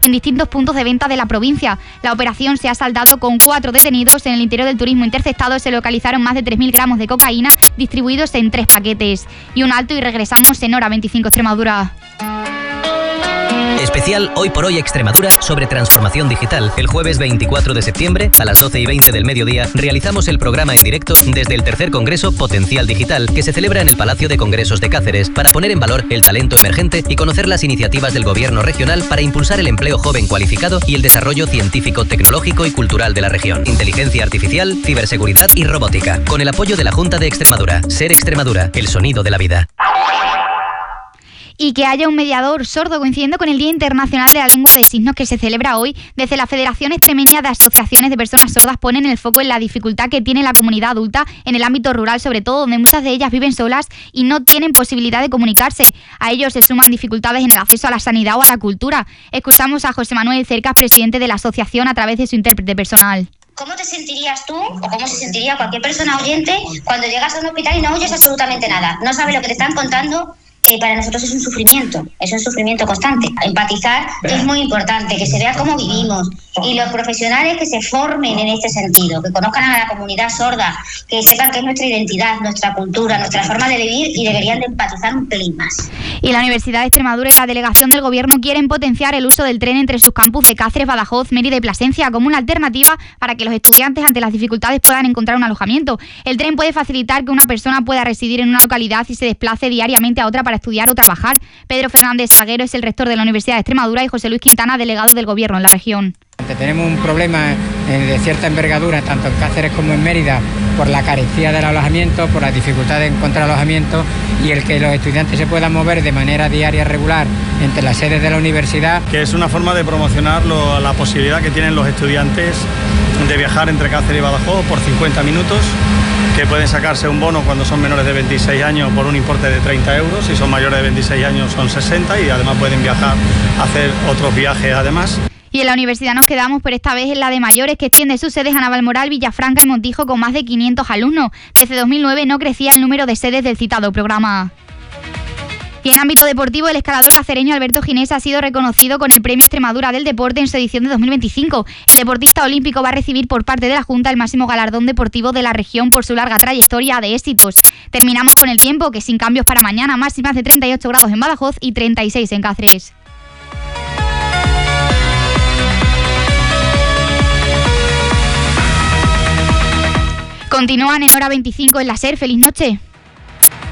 en distintos puntos de venta de la provincia. La operación se ha saldado con 4 detenidos. En el interior del turismo interceptado se localizaron más de 3.000 gramos de cocaína distribuidos en 3 paquetes. Y un alto y regresamos en Hora 25 Extremadura. Especial Hoy por Hoy Extremadura sobre transformación digital. El jueves 24 de septiembre, a las 12:20 del mediodía, realizamos el programa en directo desde el tercer Congreso Potencial Digital, que se celebra en el Palacio de Congresos de Cáceres, para poner en valor el talento emergente y conocer las iniciativas del Gobierno regional para impulsar el empleo joven cualificado y el desarrollo científico, tecnológico y cultural de la región. Inteligencia artificial, ciberseguridad y robótica. Con el apoyo de la Junta de Extremadura. Ser Extremadura, el sonido de la vida. Y que haya un mediador sordo coincidiendo con el Día Internacional de la Lengua de Signos que se celebra hoy. Desde la Federación Extremeña de Asociaciones de Personas Sordas ponen el foco en la dificultad que tiene la comunidad adulta en el ámbito rural, sobre todo donde muchas de ellas viven solas y no tienen posibilidad de comunicarse. A ellos se suman dificultades en el acceso a la sanidad o a la cultura. Escuchamos a José Manuel Cercas, presidente de la asociación, a través de su intérprete personal. ¿Cómo te sentirías tú o cómo se sentiría cualquier persona oyente cuando llegas a un hospital y no oyes absolutamente nada? No sabes lo que te están contando. Para nosotros es un sufrimiento constante. Empatizar es muy importante, que se vea cómo vivimos y los profesionales que se formen en este sentido, que conozcan a la comunidad sorda, que sepan qué es nuestra identidad, nuestra cultura, nuestra forma de vivir y deberían de empatizar un pelín más. Y la Universidad de Extremadura y la delegación del Gobierno quieren potenciar el uso del tren entre sus campus de Cáceres, Badajoz, Mérida y Plasencia como una alternativa para que los estudiantes ante las dificultades puedan encontrar un alojamiento. El tren puede facilitar que una persona pueda residir en una localidad y se desplace diariamente a otra para estudiar o trabajar. Pedro Fernández Salguero es el rector de la Universidad de Extremadura y José Luis Quintana, delegado del Gobierno en la región. Tenemos un problema de cierta envergadura, tanto en Cáceres como en Mérida, por la carencia del alojamiento, por la dificultad de encontrar alojamiento y el que los estudiantes se puedan mover de manera diaria regular entre las sedes de la universidad. Que es una forma de promocionar la posibilidad que tienen los estudiantes de viajar entre Cáceres y Badajoz por 50 minutos, que pueden sacarse un bono cuando son menores de 26 años por un importe de 30 euros, si son mayores de 26 años son 60 y además pueden viajar, hacer otros viajes además. Y en la universidad nos quedamos, pero esta vez en la de mayores, que extiende sus sedes a Navalmoral, Villafranca y Montijo con más de 500 alumnos. Desde 2009 no crecía el número de sedes del citado programa. Y en ámbito deportivo, el escalador cacereño Alberto Ginés ha sido reconocido con el Premio Extremadura del Deporte en su edición de 2025. El deportista olímpico va a recibir por parte de la Junta el máximo galardón deportivo de la región por su larga trayectoria de éxitos. Terminamos con el tiempo, que sin cambios para mañana, máximas de 38 grados en Badajoz y 36 en Cáceres. Continúan en Hora 25 en la SER. ¡Feliz noche!